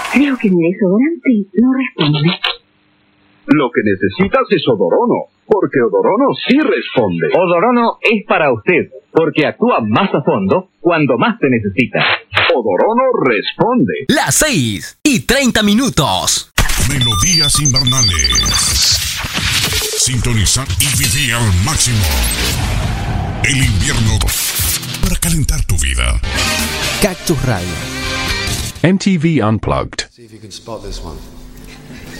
Creo que mi desodorante no responde. Lo que necesitas es Odorono, porque Odorono sí responde. Odorono es para usted, porque actúa más a fondo cuando más te necesita. Odorono responde. Las 6:30. Melodías invernales. Sintoniza y viví al máximo el invierno para calentar tu vida. Cactus Radio. MTV Unplugged. See if you can spot this one.